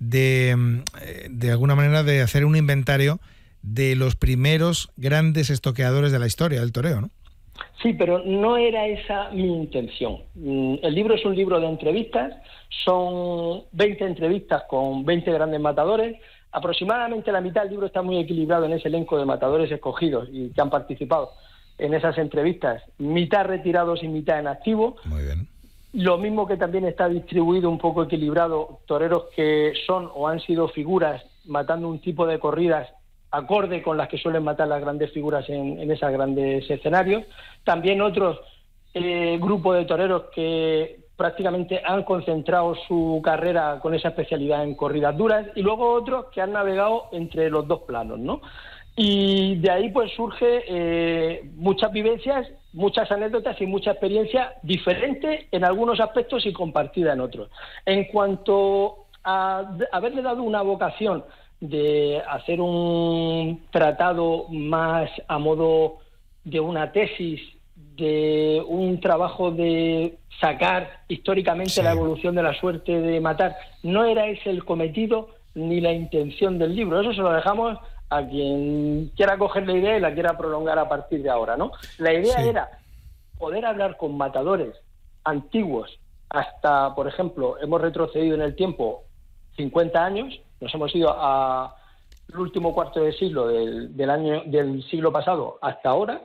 de alguna manera, de hacer un inventario de los primeros grandes estoqueadores de la historia del toreo, ¿no? Sí, pero no era esa mi intención. El libro es un libro de entrevistas, son 20 entrevistas con 20 grandes matadores. Aproximadamente la mitad del libro está muy equilibrado en ese elenco de matadores escogidos y que han participado en esas entrevistas, mitad retirados y mitad en activo. Muy bien. Lo mismo que también está distribuido un poco equilibrado, toreros que son o han sido figuras matando un tipo de corridas acorde con las que suelen matar las grandes figuras en esos grandes escenarios. También otros grupos de toreros que prácticamente han concentrado su carrera con esa especialidad en corridas duras, y luego otros que han navegado entre los dos planos, ¿no? Y de ahí pues surge muchas vivencias, muchas anécdotas y mucha experiencia diferente en algunos aspectos y compartida en otros. En cuanto a haberle dado una vocación de hacer un tratado más a modo de una tesis, de un trabajo de sacar históricamente la evolución de la suerte de matar, no era ese el cometido ni la intención del libro. Eso se lo dejamos a quien quiera coger la idea y la quiera prolongar a partir de ahora, ¿no? La idea era poder hablar con matadores antiguos hasta, por ejemplo, hemos retrocedido en el tiempo 50 años, nos hemos ido al último cuarto de siglo del siglo pasado hasta ahora.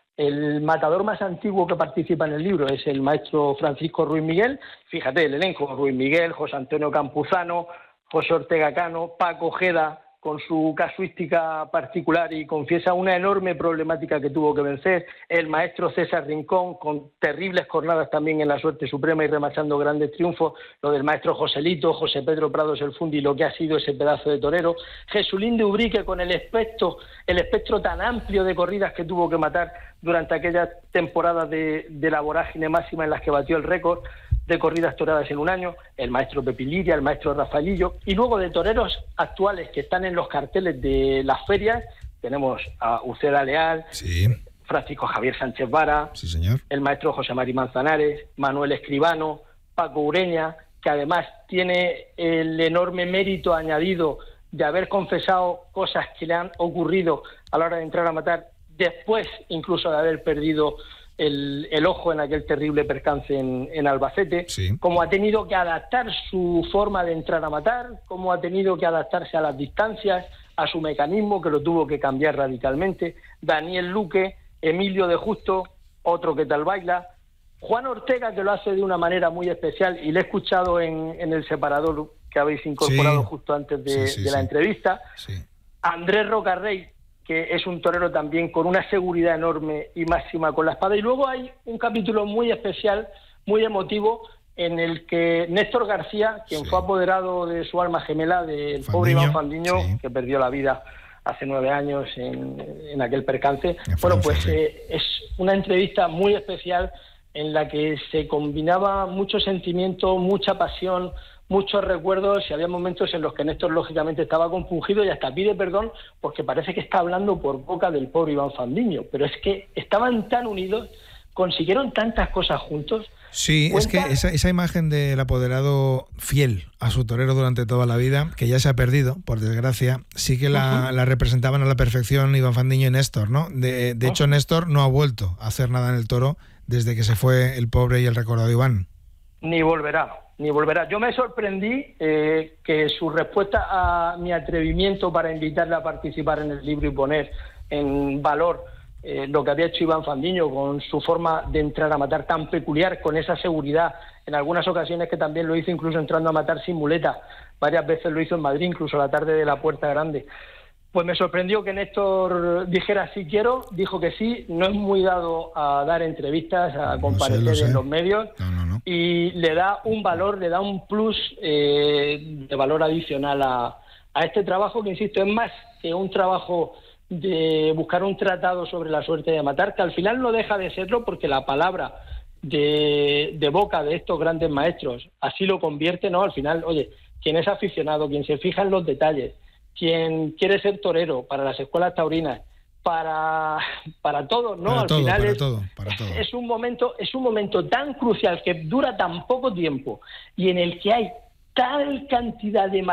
El matador más antiguo que participa en el libro es el maestro Francisco Ruiz Miguel. Fíjate, el elenco: Ruiz Miguel, José Antonio Campuzano, José Ortega Cano, Paco Ojeda, con su casuística particular y confiesa una enorme problemática que tuvo que vencer, el maestro César Rincón, con terribles jornadas también en la suerte suprema y remachando grandes triunfos, lo del maestro Joselito, José Pedro Prados el Fundi, lo que ha sido ese pedazo de torero, Jesulín de Ubrique, con el espectro tan amplio de corridas que tuvo que matar durante aquellas temporadas de la vorágine máxima en las que batió el récord de corridas toreadas en un año, el maestro Pepiliria, el maestro Rafaelillo, y luego de toreros actuales que están en los carteles de las ferias, tenemos a Uceda Leal, Francisco Javier Sánchez Vara, el maestro José Mari Manzanares, Manuel Escribano, Paco Ureña, que además tiene el enorme mérito añadido de haber confesado cosas que le han ocurrido a la hora de entrar a matar, después incluso de haber perdido el ojo en aquel terrible percance en Albacete, cómo ha tenido que adaptar su forma de entrar a matar, cómo ha tenido que adaptarse a las distancias, a su mecanismo, que lo tuvo que cambiar radicalmente, Daniel Luque, Emilio de Justo, otro que tal baila, Juan Ortega, que lo hace de una manera muy especial, y le he escuchado en el separador que habéis incorporado justo antes de la entrevista, Andrés Rocarrey, que es un torero también con una seguridad enorme y máxima con la espada. Y luego hay un capítulo muy especial, muy emotivo, en el que Néstor García, quien fue apoderado de su alma gemela, del pobre Iván Fandiño, que perdió la vida hace 9 años en aquel percance, bueno, pues es una entrevista muy especial en la que se combinaba mucho sentimiento, mucha pasión, muchos recuerdos, y había momentos en los que Néstor lógicamente estaba compungido y hasta pide perdón porque parece que está hablando por boca del pobre Iván Fandiño, pero es que estaban tan unidos, consiguieron tantas cosas juntos. Sí, es que esa imagen del apoderado fiel a su torero durante toda la vida, que ya se ha perdido, por desgracia, sí que la representaban a la perfección Iván Fandiño y Néstor, ¿no? De hecho, Néstor no ha vuelto a hacer nada en el toro desde que se fue el pobre y el recordado Iván. Ni volverá. Yo me sorprendí que su respuesta a mi atrevimiento para invitarle a participar en el libro y poner en valor lo que había hecho Iván Fandiño con su forma de entrar a matar tan peculiar, con esa seguridad, en algunas ocasiones que también lo hizo incluso entrando a matar sin muleta, varias veces lo hizo en Madrid, incluso la tarde de la Puerta Grande. Pues me sorprendió que Néstor dijera sí quiero, dijo que sí, no es muy dado a dar entrevistas, a comparecer en los medios, y le da un valor, le da un plus de valor adicional a este trabajo, que insisto, es más que un trabajo de buscar un tratado sobre la suerte de matar, que al final no deja de serlo porque la palabra de boca de estos grandes maestros así lo convierte, ¿no? Al final, oye, quien es aficionado, quien se fija en los detalles, quien quiere ser torero para las escuelas taurinas, para todos, ¿no? Al final es un momento tan crucial que dura tan poco tiempo y en el que hay tal cantidad de